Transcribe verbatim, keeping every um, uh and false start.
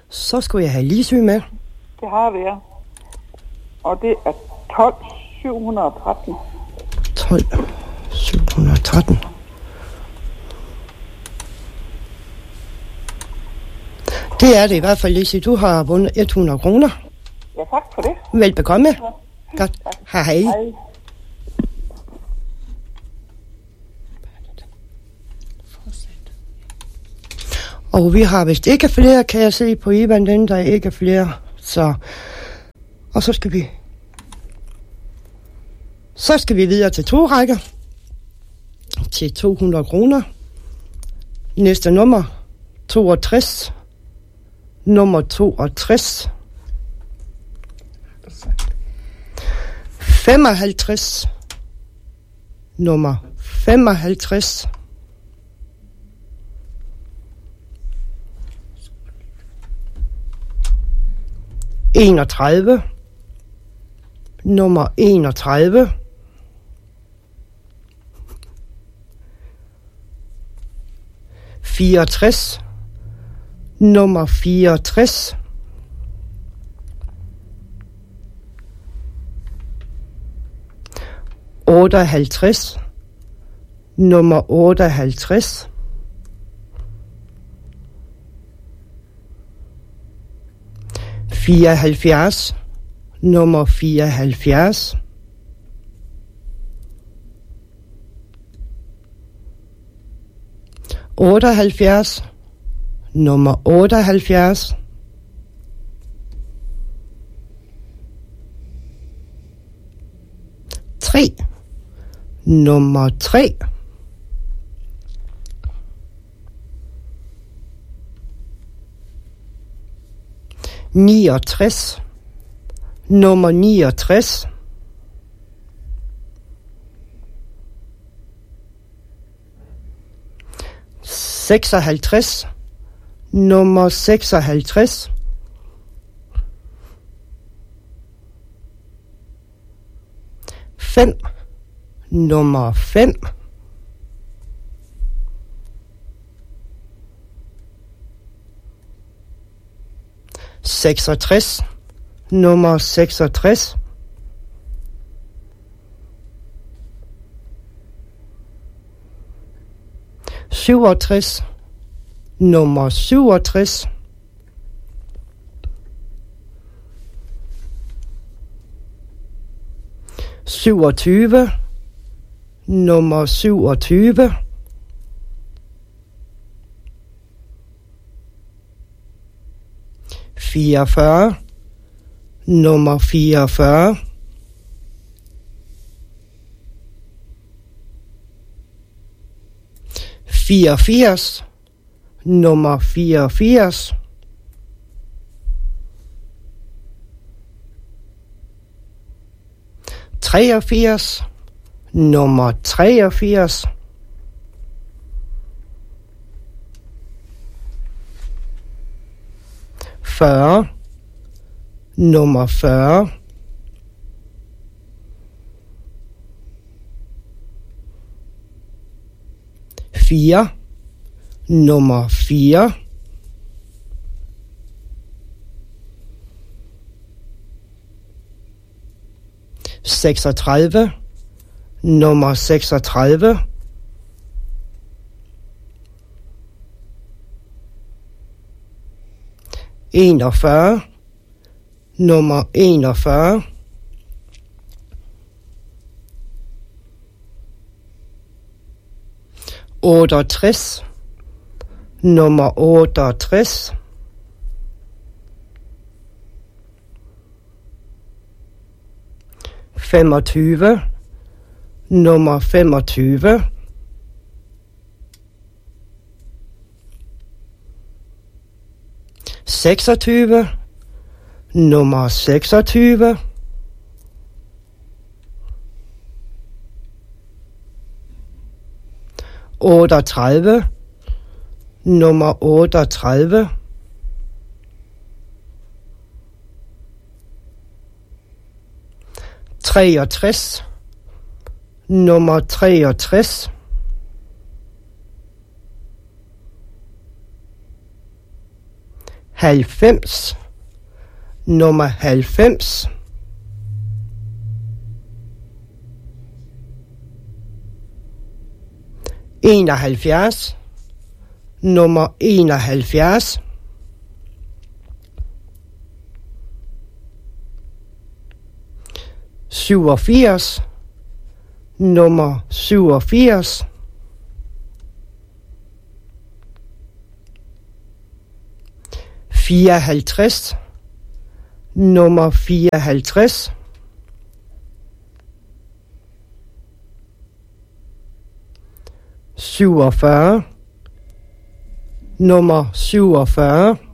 Så skulle jeg have Lisø med. Det har vi, ja. Og det er tolv syv hundrede og tretten. tolv syv hundrede og tretten. Det er det i hvert fald, Lise. Du har vundet hundrede kroner. Ja, tak for det. Velbekomme. Ja. Godt. Hej, hej. Hej. Og vi har vist ikke flere, kan jeg se på Ivan, den der er ikke flere. Så, og så skal vi, så skal vi videre til to rækker, til to hundrede kroner. Næste nummer, toogtres. Nummer toogtres. femoghalvtreds. Nummer femoghalvtreds. enogtredive. Nummer enogtredive. fireogtres. Nummer fireogtres. otteoghalvtreds. Nummer otteoghalvtreds. fireoghalvfjerds. Nummer fireoghalvfjerds. otteoghalvfjerds. Nummer otteoghalvfjerds. tre. Nummer tre. niogtres. Nummer niogtres. seksoghalvtreds. Nummer seksoghalvtreds. fem. Nummer fem. seksogtres. Nummer seksogtres. syvogtres. Nummer syvogtres. syvogtyve. Nummer syvogtyve. fireogfyrre. Nummer fireogfyrre. fireogfirs. Nummer fireogfirs. treogfirs. Nummer treogfirs. fyrre. Nummer fyrre. fire. Nummer fire. seksogtredive. Nummer seksogtredive. enogfyrre. Nummer enogfyrre. otteogtres. Nummer otteogtres. femogtyve. Nummer femogtyve. seksogtyve. Nummer seksogtyve. otteogtredive. Nummer otteogtredive. treogtres. Nummer treogtres. halvfems, nummer halvfems. enoghalvfjerds, nummer enoghalvfjerds. syvogfirs, nummer syvogfirs. fireoghalvtreds, nummer fireoghalvtreds. syvogfyrre, nummer syvogfyrre.